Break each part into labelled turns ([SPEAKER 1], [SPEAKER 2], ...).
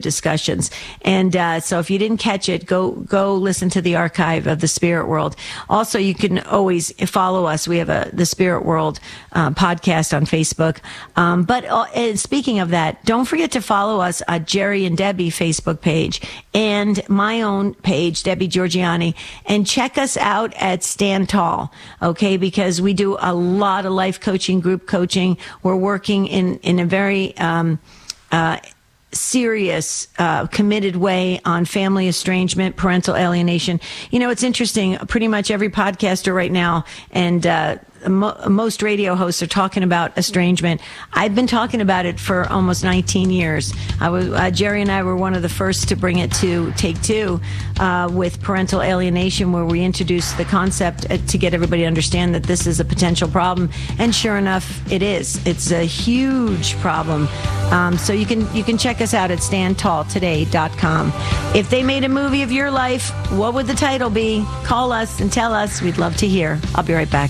[SPEAKER 1] discussions. And so if you didn't catch it, go listen to the archive of the Spirit World. Also, you can always follow us. We have the Spirit World podcast on Facebook. But speaking of that, don't forget to follow us at Jerry and Debbie Facebook page and my own page, Debbie Georgiani, and check us out at Stand Tall, okay? Because we do a lot of life coaching, group coaching. We're working in a very serious, committed way on family estrangement, parental alienation. You know, it's interesting. Pretty much every podcaster right now and most radio hosts are talking about estrangement. I've been talking about it for almost 19 years. Jerry and I were one of the first to bring it to Take Two with parental alienation, where we introduced the concept to get everybody to understand that this is a potential problem. And sure enough, it is. It's a huge problem. So you can check us out at standtalltoday.com. If they made a movie of your life, what would the title be? Call us and tell us. We'd love to hear. I'll be right back.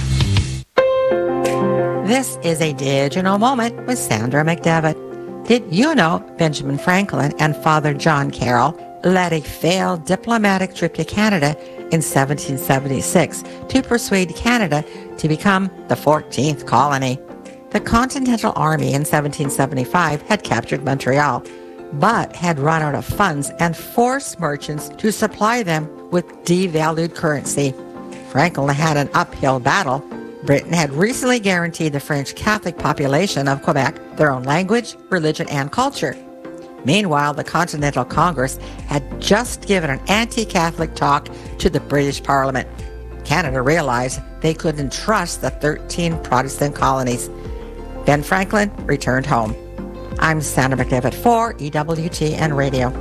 [SPEAKER 2] This is a digital moment with Sandra McDevitt. Did you know Benjamin Franklin and Father John Carroll led a failed diplomatic trip to Canada in 1776 to persuade Canada to become the 14th colony? The Continental Army in 1775 had captured Montreal, but had run out of funds and forced merchants to supply them with devalued currency. Franklin had an uphill battle. Britain had recently guaranteed the French Catholic population of Quebec their own language, religion, and culture. Meanwhile, the Continental Congress had just given an anti-Catholic talk to the British Parliament. Canada realized they couldn't trust the 13 Protestant colonies. Ben Franklin returned home. I'm Sandra McDevitt for EWTN Radio.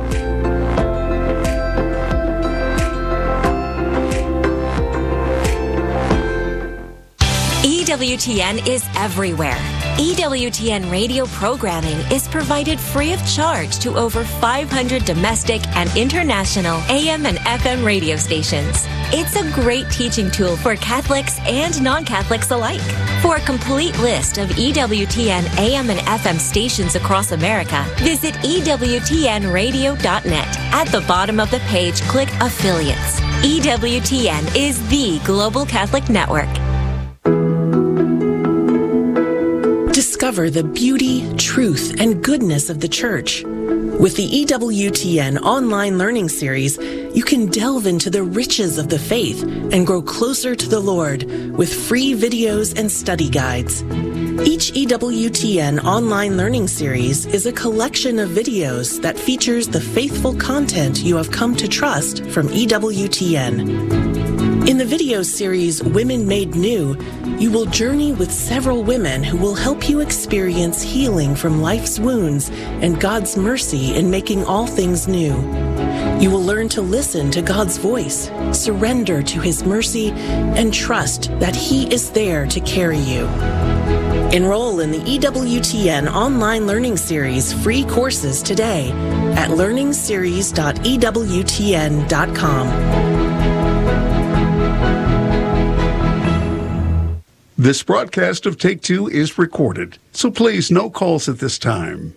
[SPEAKER 3] EWTN is everywhere. EWTN radio programming is provided free of charge to over 500 domestic and international AM and FM radio stations. It's a great teaching tool for Catholics and non-Catholics alike. For a complete list of EWTN AM and FM stations across America, visit EWTNradio.net. At the bottom of the page, click Affiliates. EWTN is the Global Catholic Network.
[SPEAKER 4] Discover the beauty, truth, and goodness of the Church. With the EWTN online learning series, you can delve into the riches of the faith and grow closer to the Lord with free videos and study guides. Each EWTN online learning series is a collection of videos that features the faithful content you have come to trust from EWTN. In the video series Women Made New, you will journey with several women who will help you experience healing from life's wounds and God's mercy in making all things new. You will learn to listen to God's voice, surrender to His mercy, and trust that He is there to carry you. Enroll in the EWTN online learning series free courses today at learningseries.ewtn.com.
[SPEAKER 5] This broadcast of Take Two is recorded, so please no calls at this time.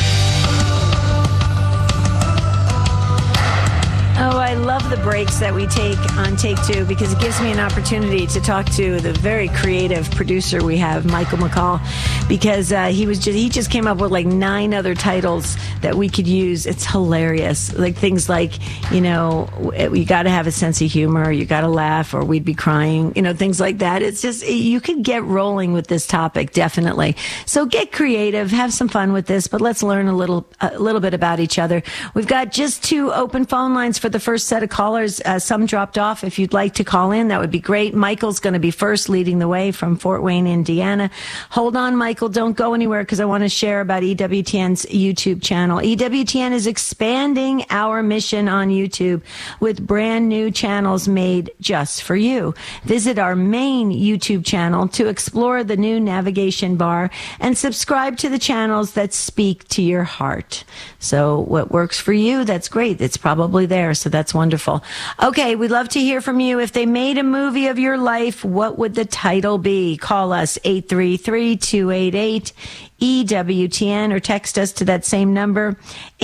[SPEAKER 1] Oh, I love the breaks that we take on Take Two because it gives me an opportunity to talk to the very creative producer we have, Michael McCall, because he just came up with like 9 other titles that we could use. It's hilarious. Like things like, you got to have a sense of humor, you got to laugh or we'd be crying, things like that. It's just, you could get rolling with this topic, definitely. So get creative, have some fun with this, but let's learn a little bit about each other. We've got just 2 open phone lines for the first set of callers. Some dropped off. If you'd like to call in, that would be great. Michael's going to be first, leading the way from Fort Wayne, Indiana. Hold on, Michael. Don't go anywhere because I want to share about EWTN's YouTube channel. EWTN is expanding our mission on YouTube with brand new channels made just for you. Visit our main YouTube channel to explore the new navigation bar and subscribe to the channels that speak to your heart. So what works for you, that's great. It's probably there. So that's wonderful. Okay, we'd love to hear from you. If they made a movie of your life, what would the title be? Call us 833-288 EWTN, or text us to that same number,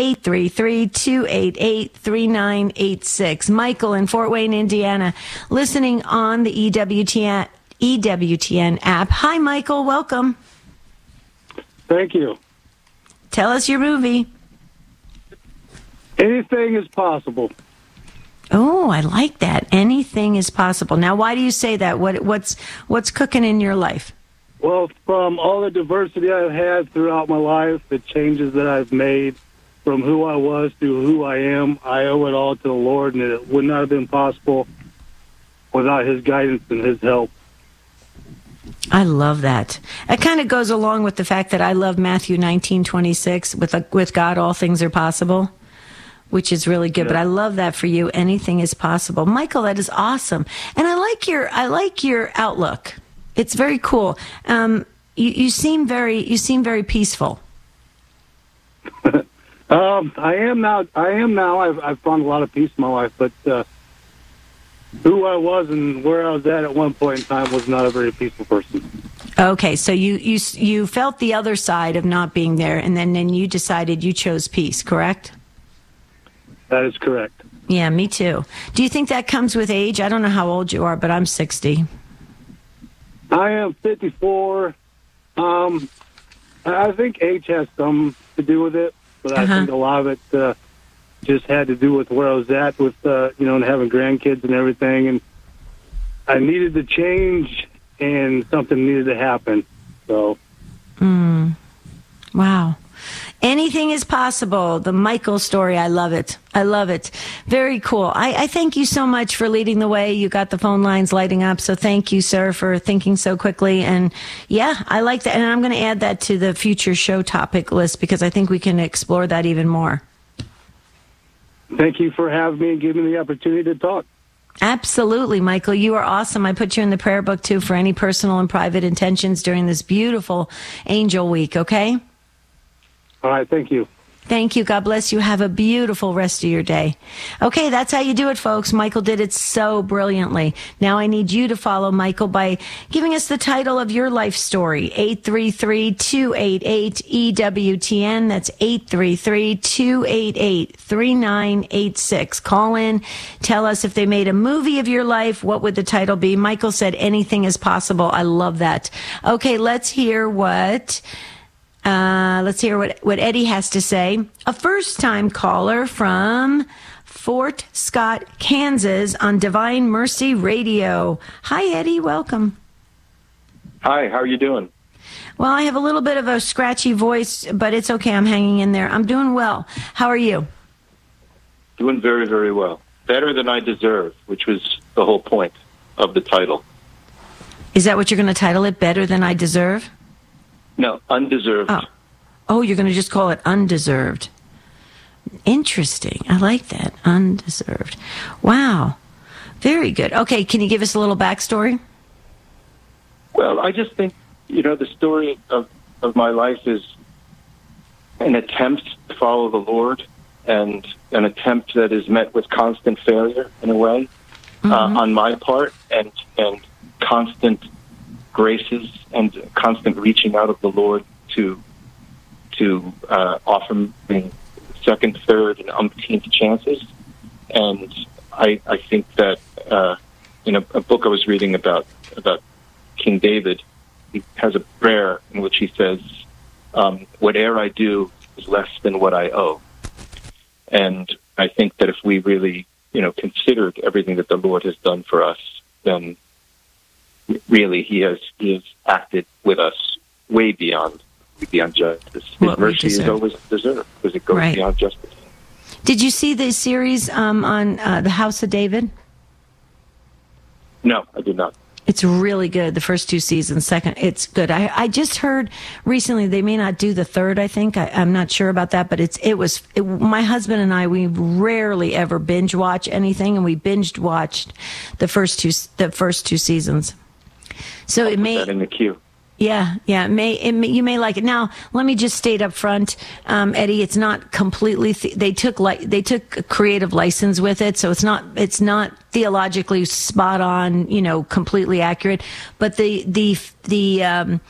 [SPEAKER 1] 833-288-3986. Michael in Fort Wayne, Indiana, listening on the EWTN app. Hi, Michael. Welcome.
[SPEAKER 6] Thank you.
[SPEAKER 1] Tell us your movie.
[SPEAKER 6] Anything is possible.
[SPEAKER 1] Oh, I like that. Anything is possible. Now, why do you say that? What's cooking in your life?
[SPEAKER 6] Well, from all the diversity I've had throughout my life, the changes that I've made from who I was to who I am, I owe it all to the Lord, and it would not have been possible without His guidance and His help.
[SPEAKER 1] I love that. It kind of goes along with the fact that I love Matthew 19:26. With God, all things are possible, which is really good. Yeah. But I love that for you. Anything is possible, Michael. That is awesome, and I like your outlook. It's very cool. You seem very peaceful.
[SPEAKER 6] I am now. I've found a lot of peace in my life, but who I was and where I was at one point in time was not a very peaceful person.
[SPEAKER 1] Okay, so you felt the other side of not being there, and then you decided you chose peace, correct?
[SPEAKER 6] That is correct.
[SPEAKER 1] Yeah, me too. Do you think that comes with age? I don't know how old you are, but I'm 60.
[SPEAKER 6] I am 54. I think age has some to do with it, but I think a lot of it just had to do with where I was at with, and having grandkids and everything. And I needed to change, and something needed to happen. So.
[SPEAKER 1] Wow. Anything is possible. The Michael story. I love it. I love it. Very cool. I thank you so much for leading the way. You got the phone lines lighting up. So thank you, sir, for thinking so quickly. And yeah, I like that. And I'm going to add that to the future show topic list because I think we can explore that even more.
[SPEAKER 6] Thank you for having me and giving me the opportunity to talk.
[SPEAKER 1] Absolutely, Michael. You are awesome. I put you in the prayer book, too, for any personal and private intentions during this beautiful Angel Week, okay?
[SPEAKER 6] All right, thank you.
[SPEAKER 1] Thank you. God bless you. Have a beautiful rest of your day. Okay, that's how you do it, folks. Michael did it so brilliantly. Now I need you to follow Michael by giving us the title of your life story. 833-288-EWTN. That's 833-288-3986. Call in. Tell us if they made a movie of your life. What would the title be? Michael said anything is possible. I love that. Okay, let's hear what Eddie has to say. A first-time caller from Fort Scott, Kansas on Divine Mercy Radio. Hi, Eddie. Welcome.
[SPEAKER 7] Hi. How are you doing?
[SPEAKER 1] Well, I have a little bit of a scratchy voice, but it's okay. I'm hanging in there. I'm doing well. How are you?
[SPEAKER 7] Doing very, very well. Better than I deserve, which was the whole point of the title.
[SPEAKER 1] Is that what you're going to title it? Better than I deserve?
[SPEAKER 7] No, undeserved.
[SPEAKER 1] Oh, you're going to just call it undeserved. Interesting. I like that. Undeserved. Wow. Very good. Okay, can you give us a little backstory?
[SPEAKER 7] Well, I just think, the story of my life is an attempt to follow the Lord and an attempt that is met with constant failure in a way on my part and constant graces and constant reaching out of the Lord to offer me second, third, and umpteenth chances. And I think that in a book I was reading about King David, he has a prayer in which he says, whate'er I do is less than what I owe. And I think that if we really, considered everything that the Lord has done for us, then really, he has acted with us way beyond justice. His mercy is always deserved because it goes beyond justice.
[SPEAKER 1] Did you see the series on the House of David?
[SPEAKER 7] No, I did not.
[SPEAKER 1] It's really good. The first two seasons, second, it's good. I just heard recently they may not do the third. I think I'm not sure about that, but my husband and I, we rarely ever binge watch anything, and we binged watched the first two seasons. So
[SPEAKER 7] I'll put that in the queue.
[SPEAKER 1] Yeah. You may like it. Now, let me just state up front, Eddie, it's not completely, they took a creative license with it. So it's not theologically spot on, completely accurate, but the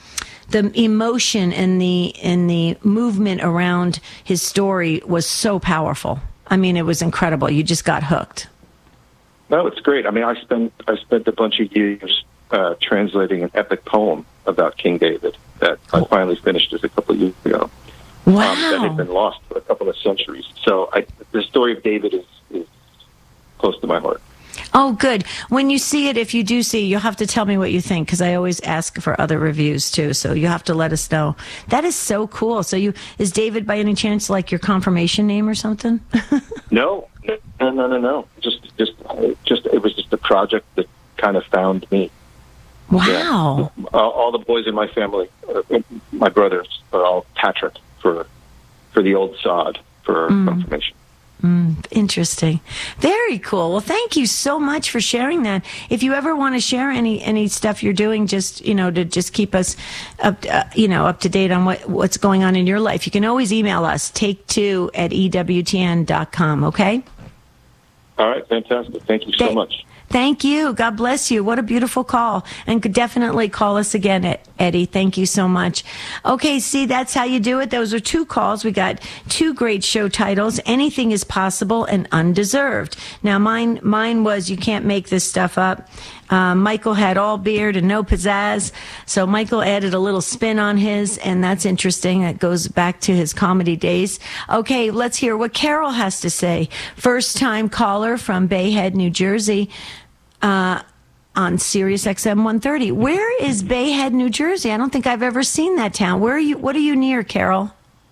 [SPEAKER 1] the emotion and the movement around his story was so powerful. I mean, it was incredible. You just got hooked.
[SPEAKER 7] No, it's great. I mean, I spent a bunch of years translating an epic poem about King David that I finally finished just a couple of years ago.
[SPEAKER 1] Wow.
[SPEAKER 7] That had been lost for a couple of centuries. So the story of David is close to my heart.
[SPEAKER 1] Oh, good. When you see it, if you do see it, you'll have to tell me what you think, because I always ask for other reviews too. So you have to let us know. That is so cool. So is David by any chance like your confirmation name or something?
[SPEAKER 7] No. Just it was just a project that kind of found me.
[SPEAKER 1] Wow.
[SPEAKER 7] Yeah. All the boys in my family, my brothers, are all Patrick for the old sod for confirmation.
[SPEAKER 1] Interesting. Very cool. Well, thank you so much for sharing that. If you ever want to share any stuff you're doing, just, to just keep us up to date on what's going on in your life, you can always email us, take2@ewtn.com. Okay?
[SPEAKER 7] All right. Fantastic. Thank you so much.
[SPEAKER 1] Thank you. God bless you. What a beautiful call. And could definitely call us again, Eddie. Thank you so much. Okay, see, that's how you do it. Those are 2 calls. We got 2 great show titles. Anything is Possible and Undeserved. Now, mine was You Can't Make This Stuff Up. Michael had all beard and no pizzazz. So Michael added a little spin on his, and that's interesting. That goes back to his comedy days. Okay, let's hear what Carol has to say. First time caller from Bayhead, New Jersey, on Sirius XM 130. Where is Bayhead, New Jersey? I don't think I've ever seen that town. Where are you? What are you near, Carol?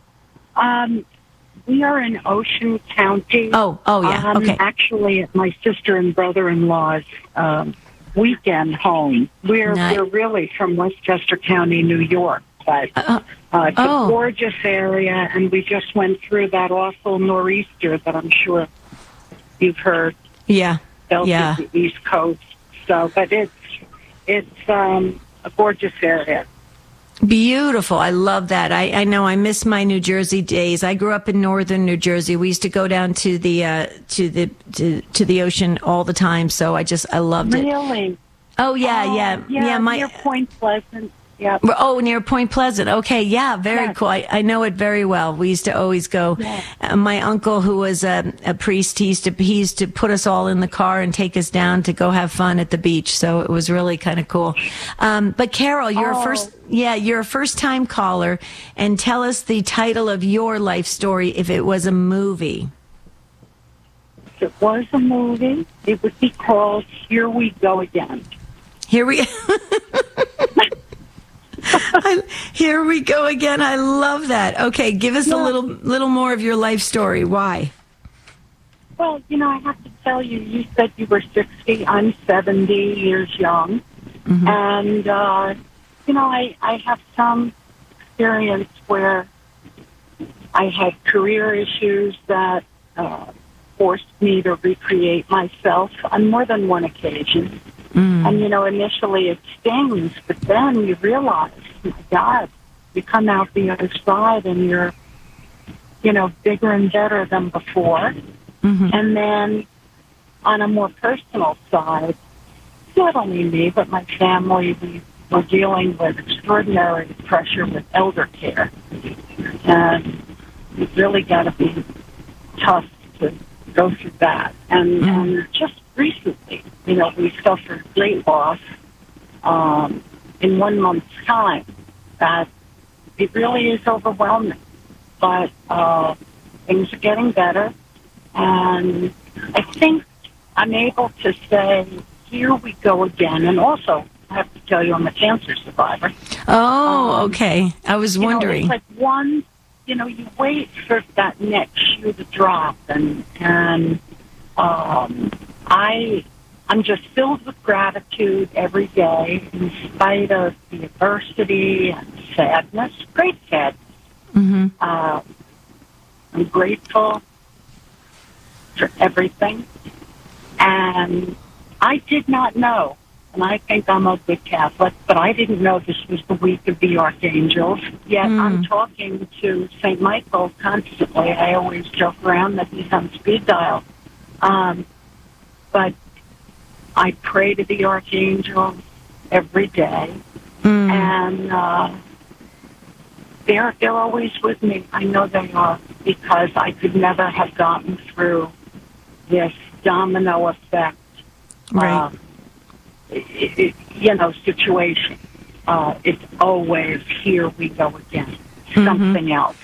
[SPEAKER 8] We are in Ocean County.
[SPEAKER 1] Oh, yeah. Okay.
[SPEAKER 8] Actually, at my sister and brother-in-law's weekend home. We're really from Westchester County, New York, but it's a gorgeous area, and we just went through that awful nor'easter that I'm sure you've heard.
[SPEAKER 1] Yeah.
[SPEAKER 8] The East Coast. So, but it's a gorgeous area.
[SPEAKER 1] Beautiful. I love that. I know I miss my New Jersey days. I grew up in northern New Jersey. We used to go down to the ocean all the time. So I loved it.
[SPEAKER 8] Really?
[SPEAKER 1] Oh yeah.
[SPEAKER 8] Near Point Pleasant. Yeah.
[SPEAKER 1] Oh, near Point Pleasant. Okay, yeah, very cool. I know it very well. We used to always go.
[SPEAKER 8] Yeah.
[SPEAKER 1] My uncle, who was a priest, he used to put us all in the car and take us down to go have fun at the beach. So it was really kind of cool. But Carol, you're a first time caller, and tell us the title of your life story if it was a movie.
[SPEAKER 8] If it was a movie, it would be called Here We Go Again.
[SPEAKER 1] Here we go again. I love that. Okay, give us a little more of your life story. Why?
[SPEAKER 8] Well, I have to tell you, you said you were 60. I'm 70 years young. Mm-hmm. And, I have some experience where I had career issues that forced me to recreate myself on more than one occasion. Mm. And, initially it stings, but then you realize, my God, you come out the other side and you're, bigger and better than before. Mm-hmm. And then on a more personal side, not only me, but my family, we were dealing with extraordinary pressure with elder care. And you've really got to be tough to go through that. And just recently, we suffered great loss in 1 month's time. That it really is overwhelming. But things are getting better. And I think I'm able to say, here we go again. And also, I have to tell you, I'm a cancer survivor.
[SPEAKER 1] Oh, okay. I was wondering.
[SPEAKER 8] It's like one, you wait for that next shoe to drop. And I'm just filled with gratitude every day in spite of the adversity and sadness, great sadness. Mm-hmm. I'm grateful for everything. And I did not know, and I think I'm a good Catholic, but I didn't know this was the week of the archangels. Yet I'm talking to St. Michael constantly. I always joke around that he's on speed dial. But I pray to the archangels every day. And they're always with me. I know they are, because I could never have gotten through this domino effect,
[SPEAKER 1] Right.
[SPEAKER 8] Situation. It's always, here we go again, something else.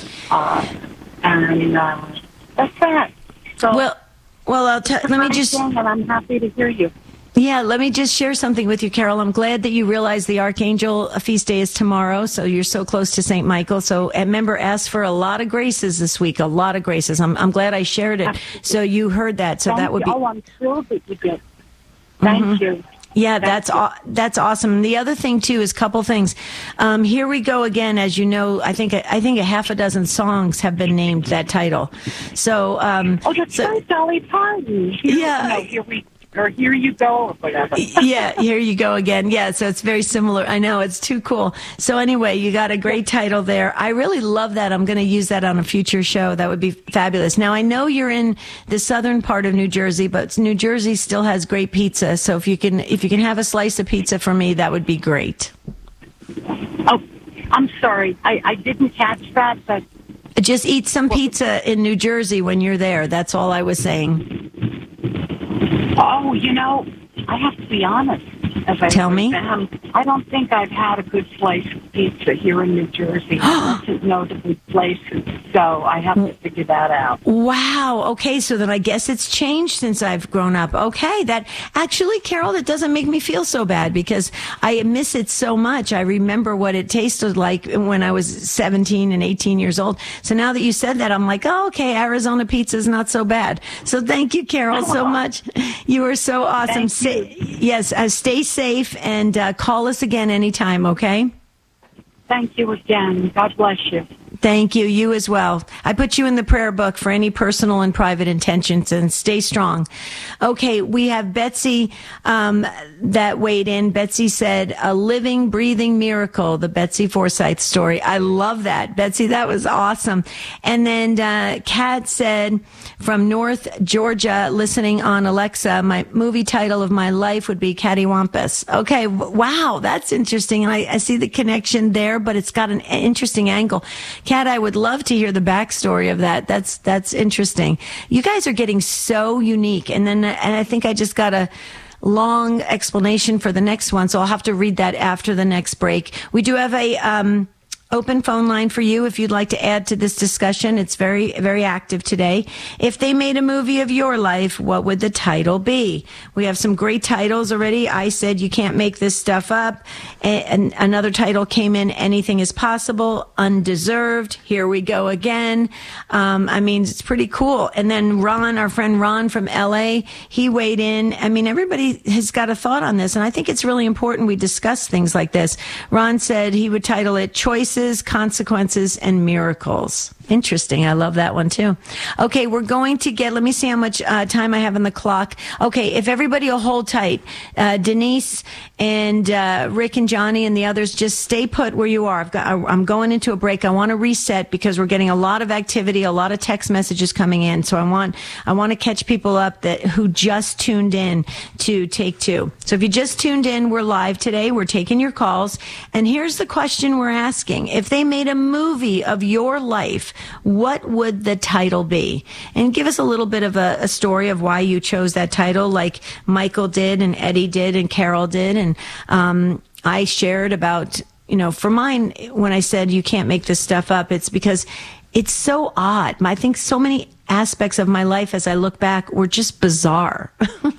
[SPEAKER 8] And that's that. So,
[SPEAKER 1] Well, let me just...
[SPEAKER 8] And I'm happy to hear you.
[SPEAKER 1] Yeah, let me just share something with you, Carol. I'm glad that you realize the Archangel feast day is tomorrow, so you're so close to St. Michael. So remember, ask for a lot of graces this week, a lot of graces. I'm glad I shared it. So you heard that. So that would be...
[SPEAKER 8] Oh, I'm thrilled that you did. Thank you.
[SPEAKER 1] Yeah, that's awesome. The other thing too is a couple things. Here we go again. As you know, I think a half a dozen songs have been named that title. So,
[SPEAKER 8] that's right, Dolly Parton. Here you go, or whatever.
[SPEAKER 1] Yeah, here you go again. Yeah, so it's very similar. I know, it's too cool. So anyway, you got a great title there. I really love that. I'm going to use that on a future show. That would be fabulous. Now, I know you're in the southern part of New Jersey, but New Jersey still has great pizza. So if you can have a slice of pizza for me, that would be great.
[SPEAKER 8] Oh, I'm sorry. I didn't catch that, but...
[SPEAKER 1] Just eat some pizza in New Jersey when you're there. That's all I was saying.
[SPEAKER 8] Oh, I have to be honest.
[SPEAKER 1] Tell me.
[SPEAKER 8] I don't think I've had a good slice of pizza here in New Jersey. I don't know the good places, so I have to figure that out.
[SPEAKER 1] Wow. Okay, so then I guess it's changed since I've grown up. Okay, that actually, Carol, that doesn't make me feel so bad because I miss it so much. I remember what it tasted like when I was 17 and 18 years old. So now that you said that, I'm like, oh, okay, Arizona pizza is not so bad. So thank you, Carol, so much. You are so awesome. Yes, stay safe and call us again anytime, okay?
[SPEAKER 8] Thank you again. God bless you.
[SPEAKER 1] Thank you. You as well. I put you in the prayer book for any personal and private intentions, and stay strong. Okay, we have Betsy that weighed in. Betsy said, a living, breathing miracle, the Betsy Forsyth story. I love that. Betsy, that was awesome. And then Kat said, from North Georgia, listening on Alexa, my movie title of my life would be Cattywampus. Okay, wow, that's interesting. And I see the connection there, but it's got an interesting angle. Kat, I would love to hear the backstory of that. That's interesting. You guys are getting so unique. And I think I just got a long explanation for the next one, so I'll have to read that after the next break. We do have a open phone line for you if you'd like to add to this discussion. It's very, very active today. If they made a movie of your life, what would the title be? We have some great titles already. I said You Can't Make This Stuff Up. And another title came in, Anything is Possible, Undeserved, Here We Go Again. It's pretty cool. And then Ron, our friend Ron from LA, he weighed in. Everybody has got a thought on this, and I think it's really important we discuss things like this. Ron said he would title it Choices, Consequences, and Miracles. Interesting. I love that one too. Okay, we're going to let me see how much time I have on the clock. Okay, if everybody will hold tight, Denise and Rick and Johnny and the others, just stay put where you are. I'm going into a break. I want to reset because we're getting a lot of activity, a lot of text messages coming in. So I want to catch people up who just tuned in to Take Two. So if you just tuned in, we're live today. We're taking your calls. And here's the question we're asking. If they made a movie of your life, what would the title be? And give us a little bit of a story of why you chose that title, like Michael did and Eddie did and Carol did. And I shared about, for mine, when I said you can't make this stuff up, it's because it's so odd. I think so many aspects of my life as I look back were just bizarre.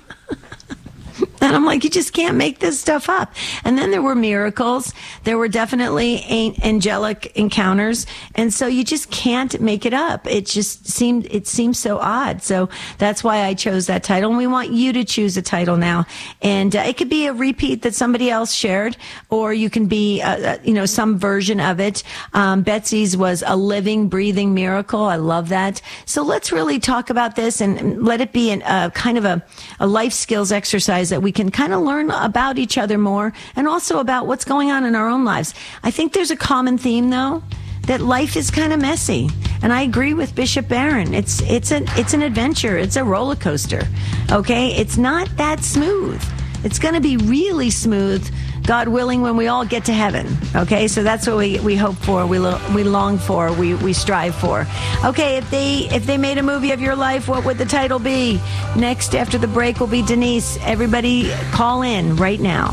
[SPEAKER 1] And I'm like, you just can't make this stuff up. And then there were miracles. There were definitely angelic encounters. And so you just can't make it up. It seems so odd. So that's why I chose that title. And we want you to choose a title now. And it could be a repeat that somebody else shared, or you can be, some version of it. Betsy's was a living, breathing miracle. I love that. So let's really talk about this and let it be kind of a life skills exercise that we can kind of learn about each other more and also about what's going on in our own lives. I think there's a common theme, though, that life is kind of messy. And I agree with Bishop Barron. It's an adventure. It's a roller coaster. Okay? It's not that smooth. It's going to be really smooth God willing, when we all get to heaven. Okay, so that's what we hope for, we long for, we strive for. Okay, if they made a movie of your life, what would the title be? Next, after the break, will be Denise. Everybody call in right now.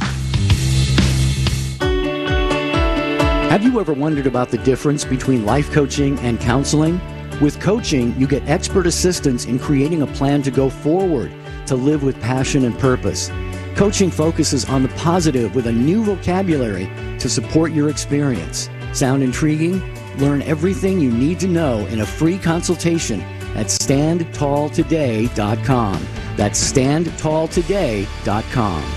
[SPEAKER 9] Have you ever wondered about the difference between life coaching and counseling? With coaching, you get expert assistance in creating a plan to go forward, to live with passion and purpose. Coaching focuses on the positive with a new vocabulary to support your experience. Sound intriguing? Learn everything you need to know in a free consultation at StandTallToday.com. That's StandTallToday.com.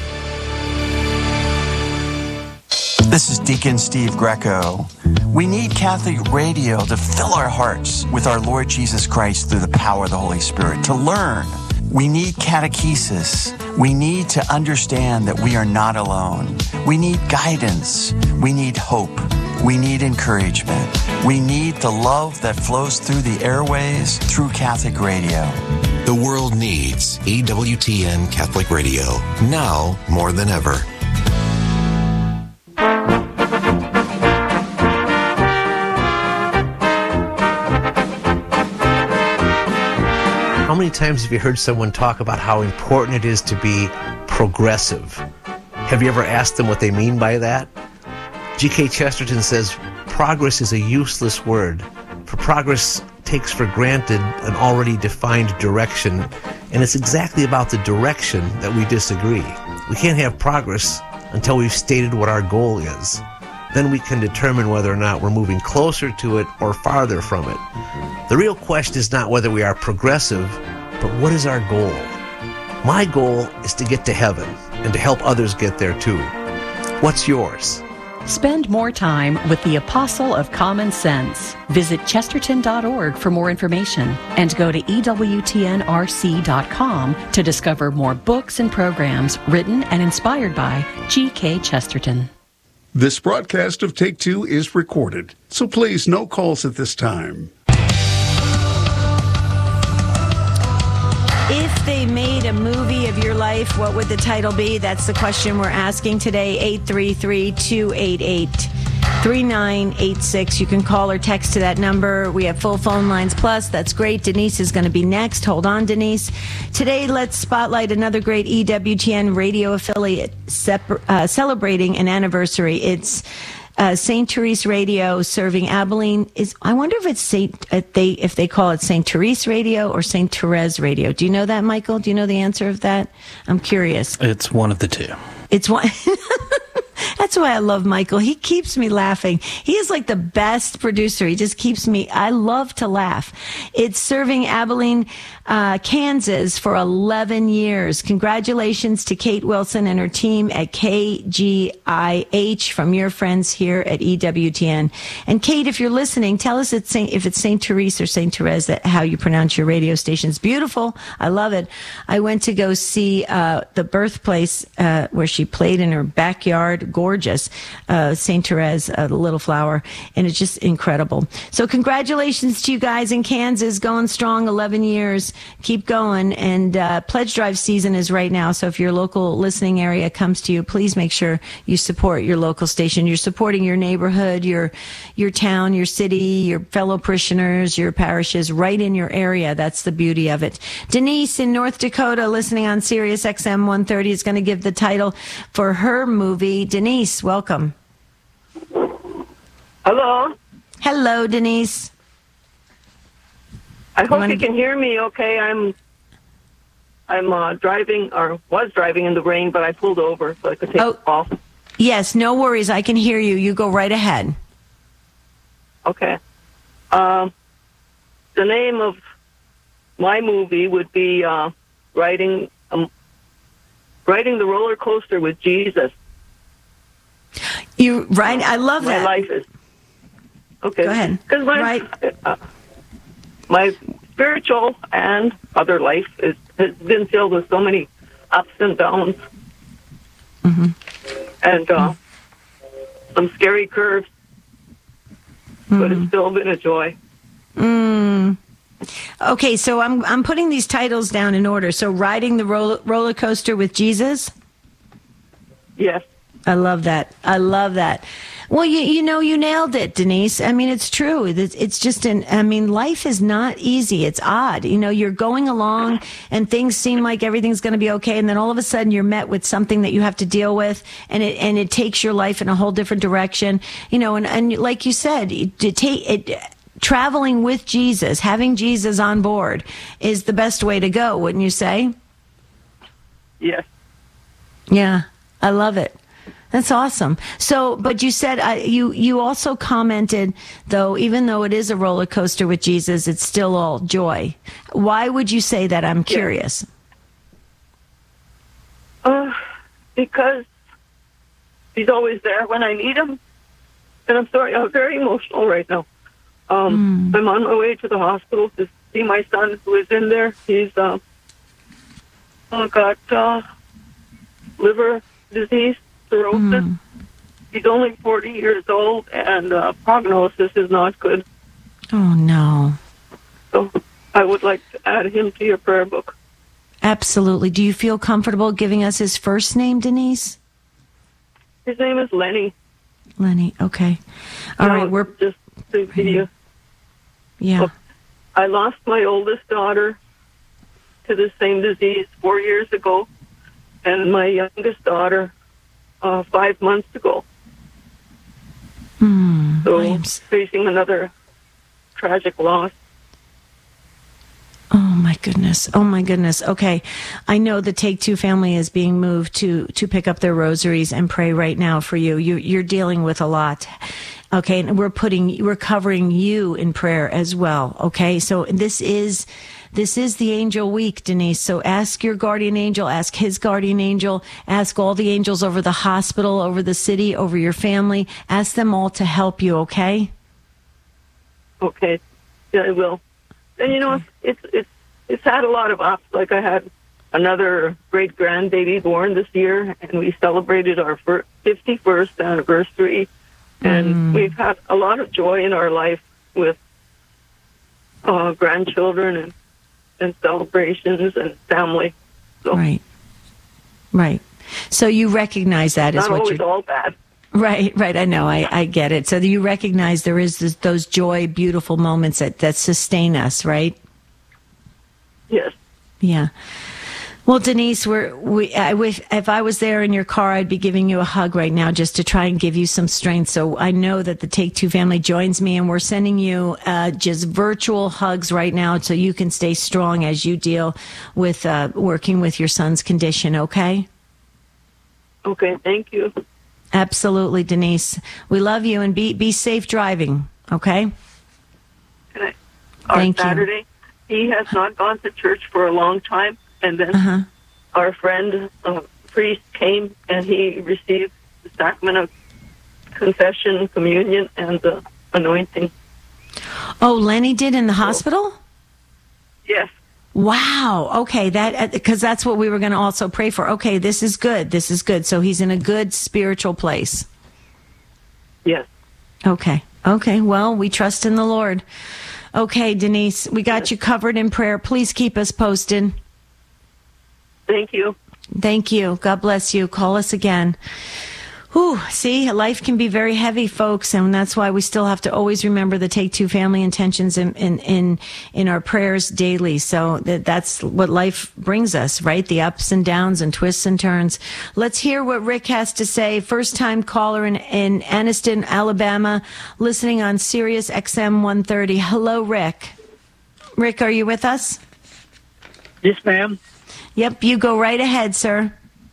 [SPEAKER 10] This is Deacon Steve Greco. We need Catholic radio to fill our hearts with our Lord Jesus Christ through the power of the Holy Spirit, to learn. We need catechesis. We need to understand that we are not alone. We need guidance. We need hope. We need encouragement. We need the love that flows through the airways through Catholic radio.
[SPEAKER 11] The world needs EWTN Catholic Radio, now more than ever.
[SPEAKER 12] How many times have you heard someone talk about how important it is to be progressive? Have you ever asked them what they mean by that? G.K. Chesterton says, progress is a useless word, for progress takes for granted an already defined direction, and it's exactly about the direction that we disagree. We can't have progress until we've stated what our goal is. Then we can determine whether or not we're moving closer to it or farther from it. The real question is not whether we are progressive, but what is our goal? My goal is to get to heaven and to help others get there too. What's yours?
[SPEAKER 13] Spend more time with the Apostle of Common Sense. Visit Chesterton.org for more information and go to EWTNRC.com to discover more books and programs written and inspired by G.K. Chesterton.
[SPEAKER 5] This broadcast of Take Two is recorded, so please no calls at this time.
[SPEAKER 1] If they made a movie of your life, what would the title be? That's the question we're asking today. 833-288-3986. You can call or text to that number. We have full phone lines plus. That's great. Denise is going to be next. Hold on, Denise. Today, let's spotlight another great EWTN radio affiliate celebrating an anniversary. It's St. Therese Radio serving Abilene. I wonder if it's if they call it St. Therese Radio or St. Therese Radio. Do you know that, Michael? Do you know the answer of that? I'm curious.
[SPEAKER 14] It's one of the two.
[SPEAKER 1] It's one. That's why I love Michael. He keeps me laughing. He is like the best producer. He just keeps me. I love to laugh. It's serving Abilene, Kansas for 11 years. Congratulations to Kate Wilson and her team at KGIH from your friends here at EWTN. And Kate, if you're listening, tell us if it's St. Therese or St. Therese, how you pronounce your radio station. It's beautiful. I love it. I went to go see the birthplace where she played in her backyard. Gorgeous. St. Therese, the Little Flower. And it's just incredible. So congratulations to you guys in Kansas, going strong 11 years. Keep going. And pledge drive season is right now. So if your local listening area comes to you, please make sure you support your local station. You're supporting your neighborhood, your town, your city, your fellow parishioners, your parishes right in your area. That's the beauty of it. Denise in North Dakota, listening on Sirius XM 130, is going to give the title for her movie. Denise, welcome.
[SPEAKER 15] Hello.
[SPEAKER 1] Hello, Denise.
[SPEAKER 15] I hope you can hear me okay. I'm driving, or was driving in the rain, but I pulled over so I could take the call.
[SPEAKER 1] Yes, no worries. I can hear you. You go right ahead.
[SPEAKER 15] Okay. The name of my movie would be Riding the Roller Coaster with Jesus.
[SPEAKER 1] You right? I love that.
[SPEAKER 15] My life is okay.
[SPEAKER 1] Go ahead.
[SPEAKER 15] Because my spiritual and other life has been filled with so many ups and downs, and some scary curves. But it's still been a joy.
[SPEAKER 1] Okay, so I'm putting these titles down in order. So, Riding the Roller Coaster with Jesus.
[SPEAKER 15] Yes.
[SPEAKER 1] I love that. I love that. Well, you know, you nailed it, Denise. I mean, it's true. It's just life is not easy. It's odd. You know, you're going along and things seem like everything's going to be okay. And then all of a sudden you're met with something that you have to deal with, and it takes your life in a whole different direction. You know, and like you said, traveling with Jesus, having Jesus on board is the best way to go, wouldn't you say?
[SPEAKER 15] Yes.
[SPEAKER 1] Yeah, I love it. That's awesome. So, but you said you also commented, though, even though it is a roller coaster with Jesus, it's still all joy. Why would you say that? I'm curious.
[SPEAKER 15] Because he's always there when I need him. And I'm sorry, I'm very emotional right now. I'm on my way to the hospital to see my son who is in there. He's got liver disease. Cirrhosis. He's only 40 years old, and prognosis is not good.
[SPEAKER 1] Oh, no.
[SPEAKER 15] So I would like to add him to your prayer book.
[SPEAKER 1] Absolutely. Do you feel comfortable giving us his first name, Denise?
[SPEAKER 15] His name is Lenny.
[SPEAKER 1] Lenny, okay. All right, we're...
[SPEAKER 15] Just to give you...
[SPEAKER 1] Yeah.
[SPEAKER 15] Look, I lost my oldest daughter to the same disease 4 years ago, and my youngest daughter 5 months ago. So facing another tragic loss.
[SPEAKER 1] Oh my goodness. Oh my goodness. Okay. I know the Take Two family is being moved to pick up their rosaries and pray right now for you. You're dealing with a lot. Okay. And we're covering you in prayer as well. Okay. So this is the angel week, Denise. So ask your guardian angel, ask his guardian angel, ask all the angels over the hospital, over the city, over your family. Ask them all to help you, okay?
[SPEAKER 15] Okay. Yeah, I will. And you know, it's had a lot of ups. Like I had another great grandbaby born this year, and we celebrated our 51st anniversary. And we've had a lot of joy in our life with grandchildren and celebrations and family. So,
[SPEAKER 1] Right. So you recognize that as what
[SPEAKER 15] you're... Not always all bad.
[SPEAKER 1] Right. I know. I get it. So you recognize there is those joy, beautiful moments that sustain us, right?
[SPEAKER 15] Yes.
[SPEAKER 1] Yeah. Well, Denise, if I was there in your car, I'd be giving you a hug right now just to try and give you some strength. So I know that the Take Two family joins me, and we're sending you just virtual hugs right now so you can stay strong as you deal with working with your son's condition, okay?
[SPEAKER 15] Okay, thank you.
[SPEAKER 1] Absolutely, Denise. We love you, and be safe driving, okay?
[SPEAKER 15] Thank you. Saturday, he has not gone to church for a long time. And then our friend, priest, came and he received the sacrament of confession, communion, and the anointing.
[SPEAKER 1] Oh, Lenny did in the hospital?
[SPEAKER 15] Yes.
[SPEAKER 1] Wow. Okay, because that's what we were going to also pray for. Okay, this is good. This is good. So he's in a good spiritual place.
[SPEAKER 15] Yes.
[SPEAKER 1] Okay. Well, we trust in the Lord. Okay, Denise, we got you covered in prayer. Please keep us posted.
[SPEAKER 15] Thank you.
[SPEAKER 1] Thank you. God bless you. Call us again. Whew, see, life can be very heavy, folks, and that's why we still have to always remember the Take Two family intentions in our prayers daily. So that's what life brings us, right? The ups and downs and twists and turns. Let's hear what Rick has to say. First-time caller in Anniston, Alabama, listening on Sirius XM 130. Hello, Rick. Rick, are you with us?
[SPEAKER 14] Yes, ma'am.
[SPEAKER 1] Yep, you go right ahead, sir.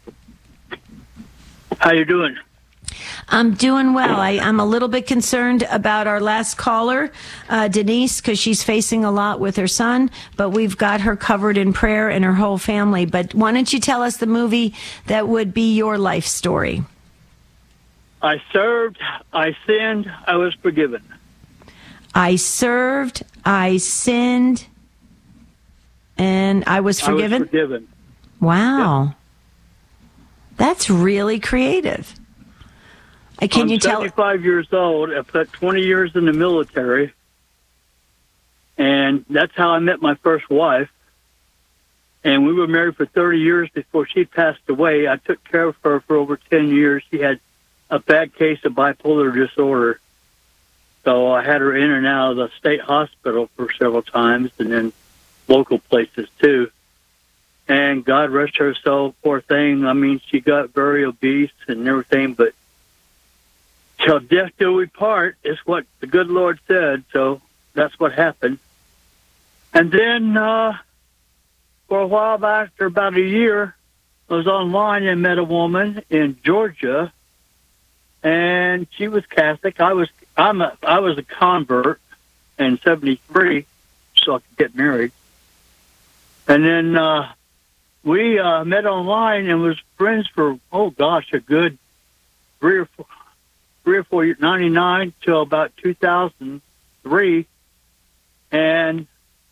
[SPEAKER 14] How you doing?
[SPEAKER 1] I'm doing well. I'm a little bit concerned about our last caller, Denise, because she's facing a lot with her son, but we've got her covered in prayer and her whole family. But why don't you tell us the movie that would be your life story?
[SPEAKER 14] I served, I sinned, I was forgiven.
[SPEAKER 1] I served, I sinned, and I was forgiven?
[SPEAKER 14] I was forgiven.
[SPEAKER 1] Wow.
[SPEAKER 14] Yeah.
[SPEAKER 1] That's really creative. Can you tell?
[SPEAKER 14] I'm 75 years old. I put 20 years in the military, and that's how I met my first wife. And we were married for 30 years before she passed away. I took care of her for over 10 years. She had a bad case of bipolar disorder. So I had her in and out of the state hospital for several times, and then local places too. And God rest her soul, poor thing. I mean, she got very obese and everything, but till death do we part is what the good Lord said. So that's what happened. And then for a while, after about a year, I was online and met a woman in Georgia, and she was Catholic. I was a convert in '73, so I could get married. And then we met online and was friends for a good 3 or 4 years, '99 till about 2003, and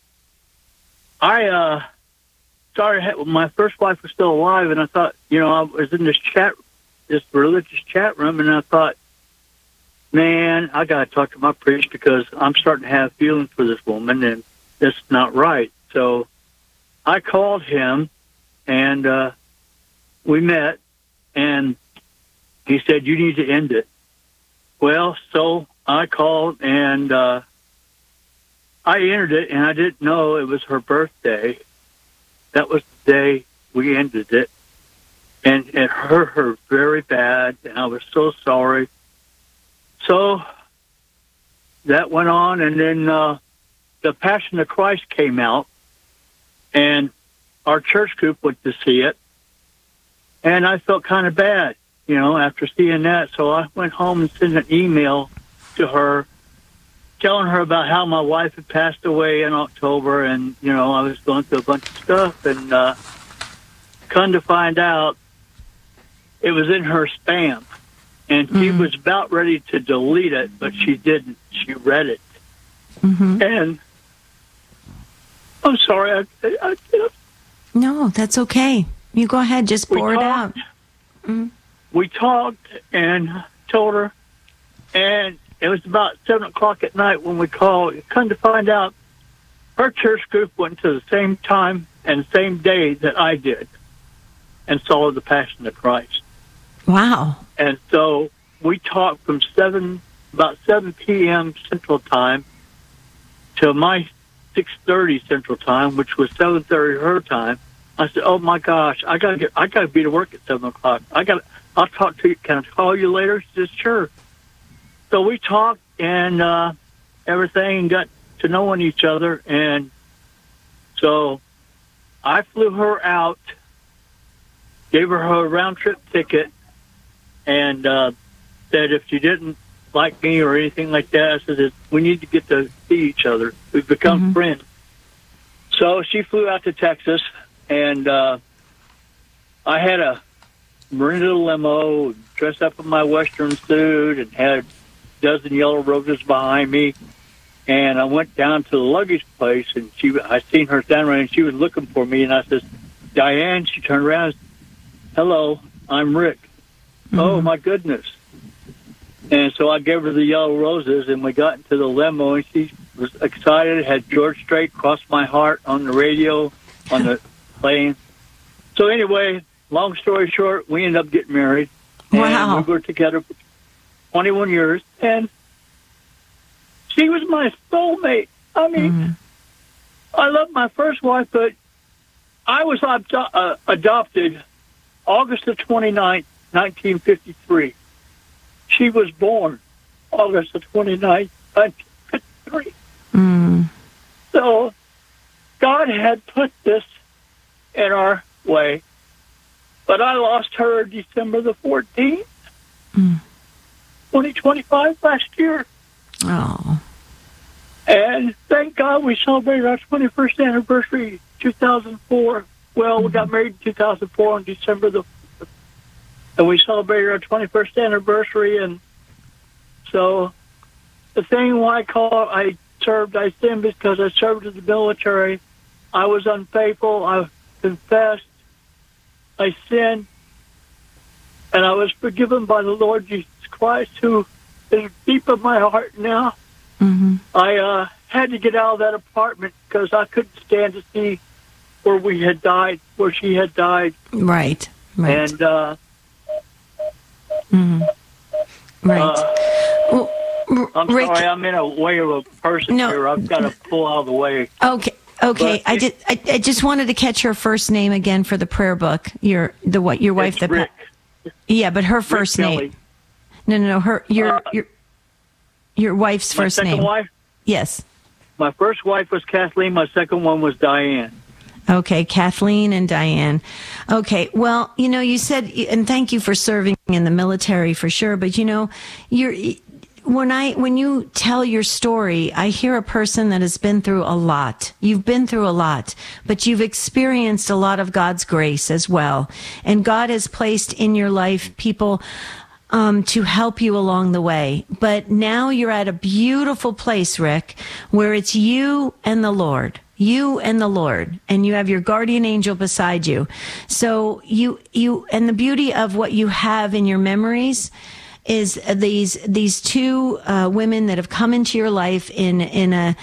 [SPEAKER 14] I started. My first wife was still alive, and I thought, I was in this religious chat room, and I thought, man, I got to talk to my priest because I'm starting to have feelings for this woman, and it's not right. So I called him, and we met, and he said, you need to end it. Well, so I called, and I ended it, and I didn't know it was her birthday. That was the day we ended it. And it hurt her very bad, and I was so sorry. So that went on, and then The Passion of Christ came out, and our church group went to see it. And I felt kind of bad, after seeing that. So I went home and sent an email to her telling her about how my wife had passed away in October, and, I was going through a bunch of stuff, and come to find out, it was in her spam, and she was about ready to delete it, but she didn't. She read it. And I'm sorry.
[SPEAKER 1] No, that's okay. You go ahead. Just pour it out.
[SPEAKER 14] We talked and told her, and it was about 7 o'clock at night when we called. Come to find out, her church group went to the same time and same day that I did and saw The Passion of Christ.
[SPEAKER 1] Wow. And
[SPEAKER 14] so we talked from about 7 p.m. Central Time to my 6:30 Central Time, which was 7:30 her time. I said, "Oh my gosh, I gotta be to work at 7 o'clock. I'll talk to you. Can I call you later?" She said, "Sure." So we talked and everything, and got to knowing each other, and so I flew her out, gave her a round trip ticket, and said if she didn't like me or anything like that, I said we need to get to see each other. We've become friends. So she flew out to Texas, and I had a Merida limo, dressed up in my Western suit, and had a dozen yellow roses behind me. And I went down to the luggage place, and I seen her standing there, and she was looking for me. And I said, "Diane." She turned around and said, "Hello, I'm Rick." Oh, my goodness. And so I gave her the yellow roses, and we got into the limo, and she was excited, had George Strait, Cross My Heart on the radio, on the plane. So anyway, long story short, we ended up getting married.
[SPEAKER 1] Wow.
[SPEAKER 14] And we were together for 21 years, and she was my soulmate. I mean, I love my first wife, but I was adopted August the 29th, 1953. She was born August the 29th, 1953. So God had put this in our way. But I lost her December the 14th, 2025, last year.
[SPEAKER 1] Oh.
[SPEAKER 14] And thank God we celebrated our 21st anniversary, 2004. Well, we got married in 2004 on December the 4th. And we celebrated our 21st anniversary. And so the thing why I sinned because I served in the military. I was unfaithful. I confessed. I sinned. And I was forgiven by the Lord Jesus Christ, who is deep in my heart now. I had to get out of that apartment because I couldn't stand to see where we had died, where she had died.
[SPEAKER 1] Right.
[SPEAKER 14] And
[SPEAKER 1] right.
[SPEAKER 14] I'm
[SPEAKER 1] Rick,
[SPEAKER 14] sorry, I'm in a way of a person here. I've got to pull out of the way.
[SPEAKER 1] Okay.
[SPEAKER 14] But
[SPEAKER 1] I just wanted to catch her first name again for the prayer book. Your wife that
[SPEAKER 14] Rick.
[SPEAKER 1] Yeah, but her first name.
[SPEAKER 14] Kelly.
[SPEAKER 1] No. Her your wife's first name.
[SPEAKER 14] My second wife?
[SPEAKER 1] Yes.
[SPEAKER 14] My first wife was Kathleen. My second one was Diane.
[SPEAKER 1] Okay, Kathleen and Diane. Okay, well, you said, and thank you for serving in the military for sure, but when you tell your story, I hear a person that has been through a lot. You've been through a lot, but you've experienced a lot of God's grace as well. And God has placed in your life people to help you along the way. But now you're at a beautiful place, Rick, where it's you and the Lord. You and the Lord, and you have your guardian angel beside you. So you, and the beauty of what you have in your memories is these two women that have come into your life in a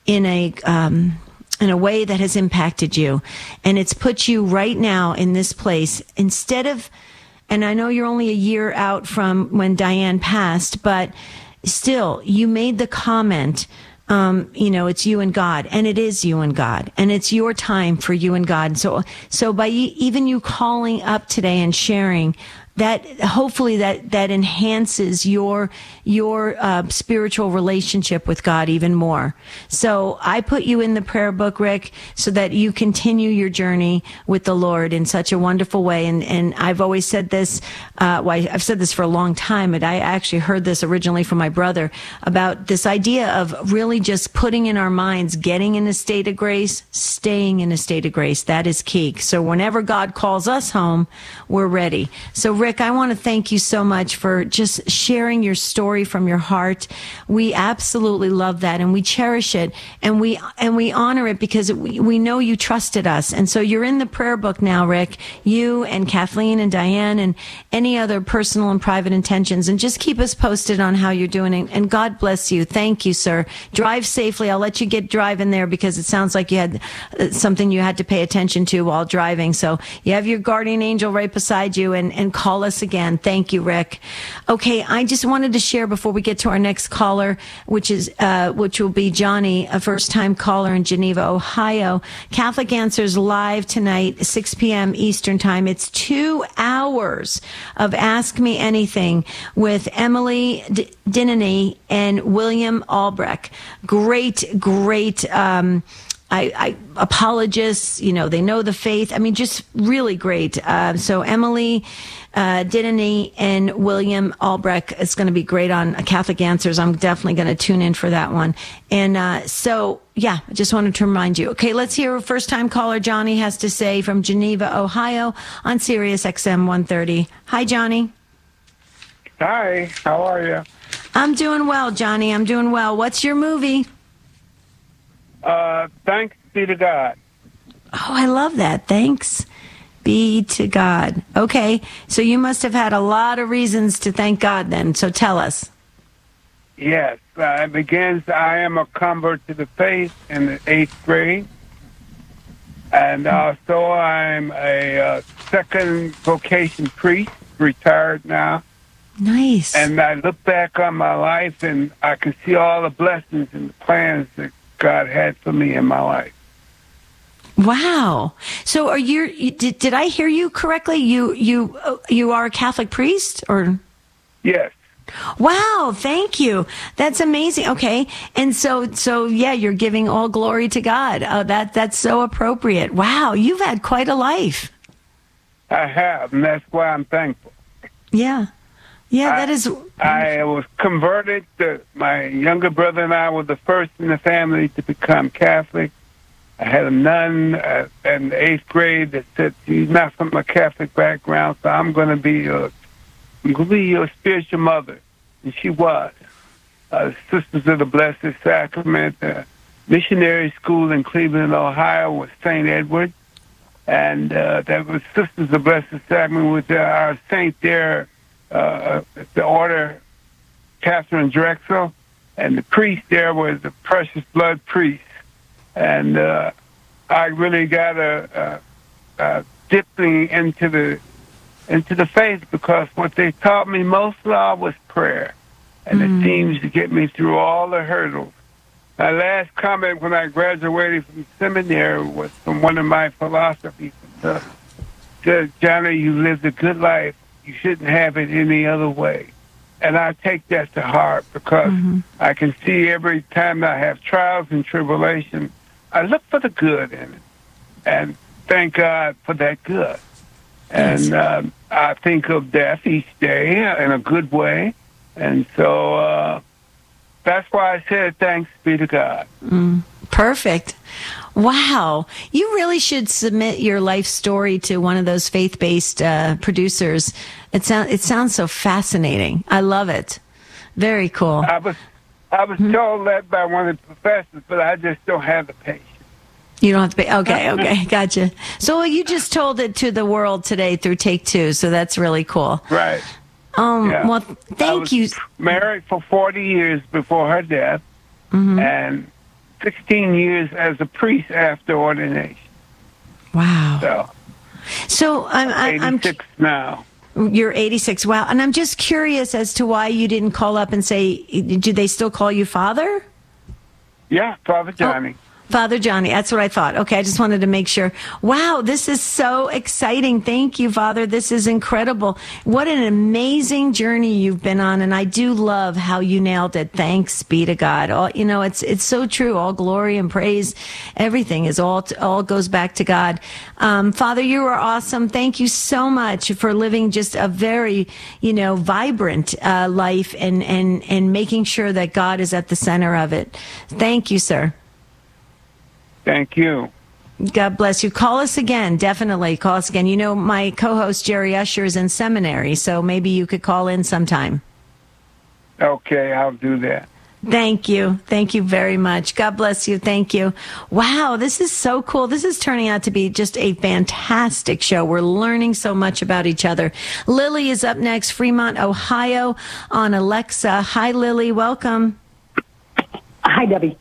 [SPEAKER 1] way that has impacted you, and it's put you right now in this place instead of. And I know you're only a year out from when Diane passed, but still, you made the comment. It's you and God, and it is you and God, and it's your time for you and God. So by even you calling up today and sharing that, hopefully that enhances your spiritual relationship with God even more. So I put you in the prayer book, Rick, so that you continue your journey with the Lord in such a wonderful way. And I've always said this, I've said this for a long time, but I actually heard this originally from my brother about this idea of really just putting in our minds, getting in a state of grace, staying in a state of grace. That is key. So whenever God calls us home, we're ready. So Rick, I want to thank you so much for just sharing your story from your heart. We absolutely love that, and we cherish it, and we honor it because we know you trusted us. And so you're in the prayer book now, Rick, you and Kathleen and Diane and any other personal and private intentions, and just keep us posted on how you're doing. And God bless you. Thank you, sir. Drive safely. I'll let you get driving there because it sounds like you had something you had to pay attention to while driving. So you have your guardian angel right beside you, and call us again. Thank you, Rick. Okay, I just wanted to share before we get to our next caller, which will be Johnny, a first-time caller in Geneva, Ohio. Catholic Answers live tonight, 6 p.m. Eastern Time. It's 2 hours of Ask Me Anything with Emily Dinany and William Albrecht. Great apologists, they know the faith. I mean, just really great. So Emily Dinany and William Albrecht is going to be great on Catholic Answers. I'm definitely going to tune in for that one. And I just wanted to remind you. Okay, let's hear what first-time caller Johnny has to say from Geneva, Ohio on Sirius XM 130. Hi, Johnny.
[SPEAKER 16] Hi, how are you?
[SPEAKER 1] I'm doing well, Johnny. I'm doing well. What's your movie?
[SPEAKER 16] Thanks be to God.
[SPEAKER 1] Oh, I love that. Thanks be to God. Okay, so you must have had a lot of reasons to thank God then. So tell us.
[SPEAKER 16] Yes, it begins, I am a convert to the faith in the 8th grade. And also I'm a second vocation priest, retired now.
[SPEAKER 1] Nice.
[SPEAKER 16] And I look back on my life and I can see all the blessings and the plans that God had for me in my life.
[SPEAKER 1] Wow. So are did I hear you correctly? You are a Catholic priest, or?
[SPEAKER 16] Yes.
[SPEAKER 1] Wow, thank you. That's amazing. Okay. And so yeah, you're giving all glory to God. Oh, that's so appropriate. Wow, you've had quite a life.
[SPEAKER 16] I have, and that's why I'm thankful.
[SPEAKER 1] Yeah. Yeah, that is.
[SPEAKER 16] I was converted. My younger brother and I were the first in the family to become Catholic. I had a nun in the 8th grade that said, "She's not from a Catholic background, so I'm going to be your spiritual mother," and she was. Sisters of the Blessed Sacrament, missionary school in Cleveland, Ohio, was St. Edward, and that was Sisters of the Blessed Sacrament with our saint there. The order, Catherine Drexel, and the priest there was the Precious Blood priest. And I really got dipping into the faith, because what they taught me most of was prayer, and it seems to get me through all the hurdles. My last comment when I graduated from seminary was from one of my philosophies. Said, Johnny, you lived a good life. You shouldn't have it any other way. And I take that to heart, because I can see every time I have trials and tribulations, I look for the good in it. And thank God for that good. And I think of death each day in a good way. And so that's why I said thanks be to God.
[SPEAKER 1] Perfect. Wow. You really should submit your life story to one of those faith-based producers. It sounds so fascinating. I love it. Very cool.
[SPEAKER 16] I was told that by one of the professors, but I just don't have the patience.
[SPEAKER 1] You don't have to pay. Okay, gotcha. So you just told it to the world today through Take Two, so that's really cool.
[SPEAKER 16] Right.
[SPEAKER 1] Yeah. Well, thank you.
[SPEAKER 16] Married for 40 years before her death, and 16 years as a priest after ordination.
[SPEAKER 1] Wow. So I'm
[SPEAKER 16] 86 now.
[SPEAKER 1] You're 86. Wow. And I'm just curious as to why you didn't call up and say, do they still call you Father?
[SPEAKER 16] Yeah, Father Johnny.
[SPEAKER 1] Father Johnny, that's what I thought. Okay, I just wanted to make sure. Wow, this is so exciting. Thank you, Father. This is incredible. What an amazing journey you've been on, and I do love how you nailed it. Thanks be to God. It's so true. All glory and praise, everything is all goes back to God. Father, you are awesome. Thank you so much for living just a very, vibrant life and making sure that God is at the center of it. Thank you, sir.
[SPEAKER 16] Thank you.
[SPEAKER 1] God bless you. Call us again. Definitely call us again. My co-host Jerry Usher is in seminary, so maybe you could call in sometime.
[SPEAKER 16] Okay, I'll do that.
[SPEAKER 1] Thank you. Thank you very much. God bless you. Thank you. Wow, this is so cool. This is turning out to be just a fantastic show. We're learning so much about each other. Lily is up next, Fremont, Ohio, on Alexa. Hi, Lily. Welcome.
[SPEAKER 17] Hi, Debbie.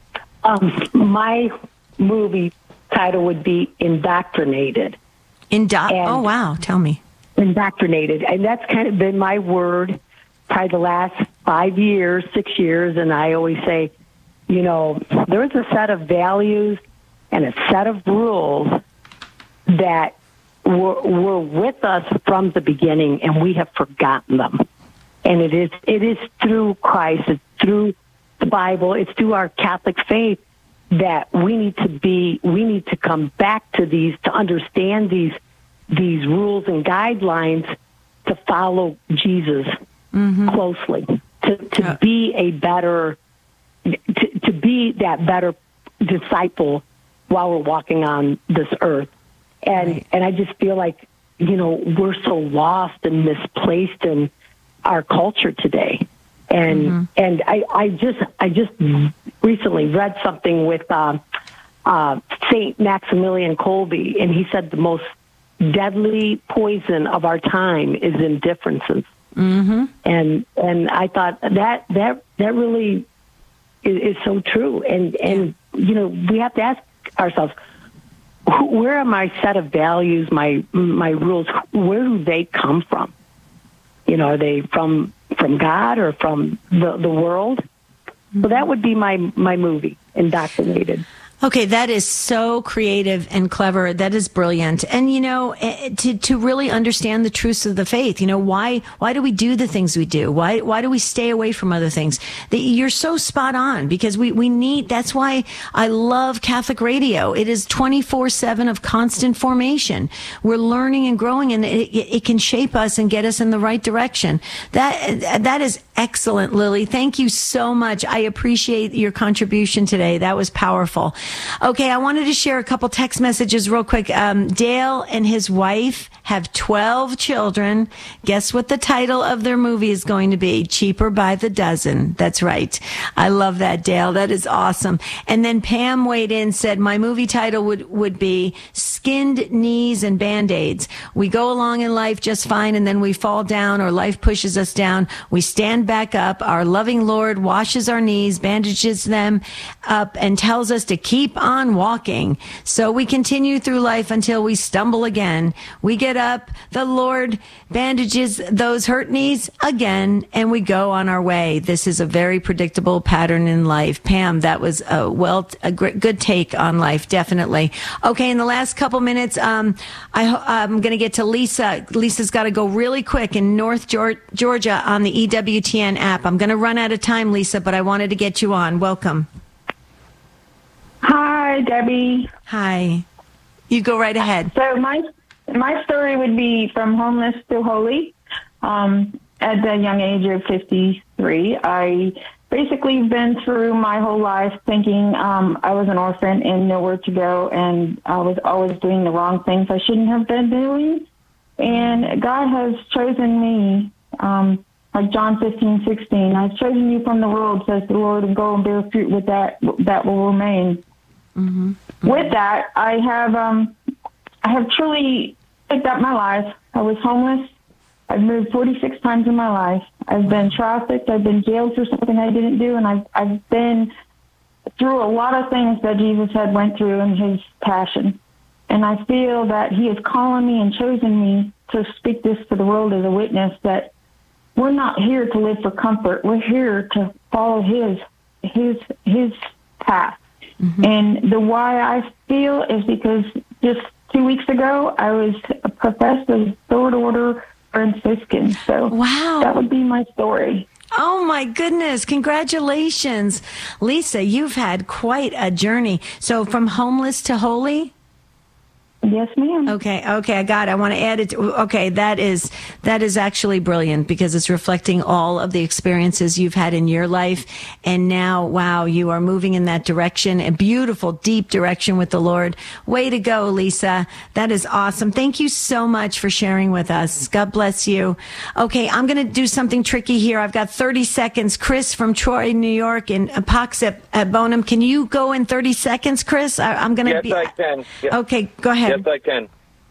[SPEAKER 17] My movie title would be Indoctrinated.
[SPEAKER 1] Oh, wow. Tell me.
[SPEAKER 17] Indoctrinated. And that's kind of been my word probably the last 5 years, 6 years. And I always say, there's a set of values and a set of rules that were with us from the beginning, and we have forgotten them. And it is through Christ, it's through the Bible, it's through our Catholic faith that we need to come back to these, to understand these rules and guidelines, to follow Jesus closely, to be a better, to be that better disciple while we're walking on this earth. And I just feel like, we're so lost and misplaced in our culture today. And I just recently read something with Saint Maximilian Kolbe, and he said the most deadly poison of our time is indifferences. And I thought that really is so true. And we have to ask ourselves, where are my set of values, my rules? Where do they come from? Are they from God or from the world? So that would be my movie, Indoctrinated.
[SPEAKER 1] Okay, that is so creative and clever. That is brilliant. And, to really understand the truths of the faith, why do we do the things we do? Why do we stay away from other things? You're so spot on, because we need, that's why I love Catholic radio. It is 24/7 of constant formation. We're learning and growing, and it can shape us and get us in the right direction. That is excellent, Lily. Thank you so much. I appreciate your contribution today. That was powerful. Okay, I wanted to share a couple text messages real quick. Dale and his wife have 12 children. Guess what the title of their movie is going to be? Cheaper by the Dozen. That's right. I love that, Dale. That is awesome. And then Pam weighed in, said my movie title would be skinned knees and Band-Aids. We go along in life just fine, and then we fall down, or life pushes us down. We stand back up. Our loving Lord washes our knees, bandages them up, and tells us to keep on walking. So we continue through life until we stumble again. We get up, the Lord bandages those hurt knees again, and we go on our way. This is a very predictable pattern in life. Pam, that was a good take on life, definitely. Okay, in the last couple minutes, I'm going to get to Lisa. Lisa's got to go really quick in North Georgia on the EWTN app. I'm going to run out of time, Lisa, but I wanted to get you on. Welcome.
[SPEAKER 18] Hi, Debbie.
[SPEAKER 1] Hi. You go right ahead.
[SPEAKER 18] So my story would be from homeless to holy. At the young age of 53, I basically been through my whole life thinking I was an orphan and nowhere to go, and I was always doing the wrong things I shouldn't have been doing. And God has chosen me, like John 15:16. I've chosen you from the world, says the Lord, and go and bear fruit with that will remain. Mm-hmm. With that, I have truly picked up my life. I was homeless. I've moved 46 times in my life. I've been trafficked. I've been jailed for something I didn't do, and I've been through a lot of things that Jesus had went through in his passion. And I feel that he is calling me and chosen me to speak this to the world as a witness, that we're not here to live for comfort. We're here to follow his path. Mm-hmm. And the why I feel is because just 2 weeks ago, I was professed as third order Franciscan. So
[SPEAKER 1] wow,
[SPEAKER 18] that would be my story.
[SPEAKER 1] Oh, my goodness. Congratulations. Lisa, you've had quite a journey. So from homeless to holy?
[SPEAKER 18] Yes, ma'am.
[SPEAKER 1] Okay, I got it. I want to add it. Okay, that is actually brilliant, because it's reflecting all of the experiences you've had in your life. And now, wow, you are moving in that direction, a beautiful, deep direction with the Lord. Way to go, Lisa. That is awesome. Thank you so much for sharing with us. God bless you. Okay, I'm going to do something tricky here. I've got 30 seconds. Chris from Troy, New York, and Pox at Bonham. Can you go in 30 seconds, Chris? I'm going to
[SPEAKER 19] Yes, I can. Yeah.
[SPEAKER 1] Okay, go ahead.
[SPEAKER 19] Yes, I can.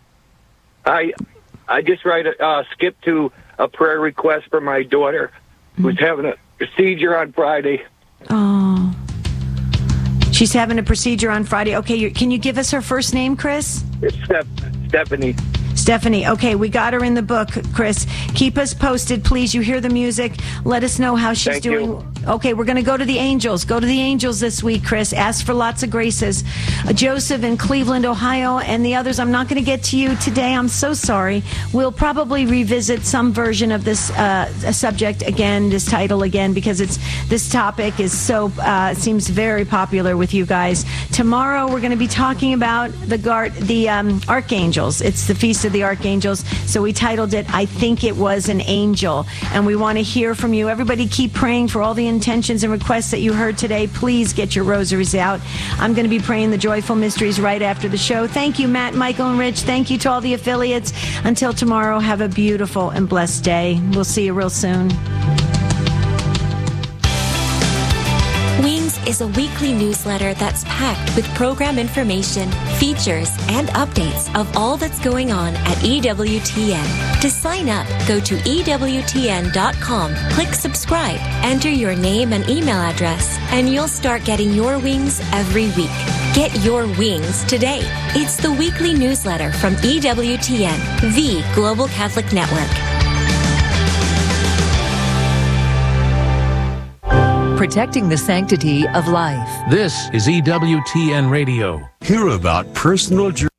[SPEAKER 19] I just skip to a prayer request for my daughter who's having a procedure on Friday.
[SPEAKER 1] Oh. She's having a procedure on Friday. Okay, can you give us her first name, Chris?
[SPEAKER 19] It's Stephanie.
[SPEAKER 1] Stephanie, okay, we got her in the book, Chris. Keep us posted, please. You hear the music. Let us know how she's doing. You. Okay, we're going to go to the Angels. Go to the Angels this week, Chris. Ask for lots of graces. Joseph in Cleveland, Ohio, and the others. I'm not going to get to you today. I'm so sorry. We'll probably revisit some version of this subject again, this title again, because this topic is so seems very popular with you guys. Tomorrow we're going to be talking about the Archangels. It's the Feast of the Archangels. So we titled it, I Think It Was an Angel. And we want to hear from you. Everybody keep praying for all the intentions and requests that you heard today. Please get your rosaries out. I'm going to be praying the joyful mysteries right after the show. Thank you, Matt, Michael, and Rich. Thank you to all the affiliates. Until tomorrow, have a beautiful and blessed day. We'll see you real soon.
[SPEAKER 3] Wings is a weekly newsletter that's packed with program information, features, and updates of all that's going on at EWTN. To sign up, go to EWTN.com, click subscribe, enter your name and email address, and you'll start getting your wings every week. Get your wings today. It's the weekly newsletter from EWTN, the Global Catholic Network.
[SPEAKER 20] Protecting the sanctity of life.
[SPEAKER 21] This is EWTN Radio.
[SPEAKER 22] Hear about personal